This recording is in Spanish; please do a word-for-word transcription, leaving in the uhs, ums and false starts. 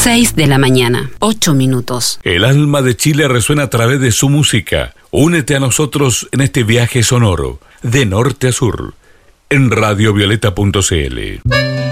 seis de la mañana, ocho minutos. El alma de Chile resuena a través de su música. Únete a nosotros en este viaje sonoro, de norte a sur, en radiovioleta punto c l.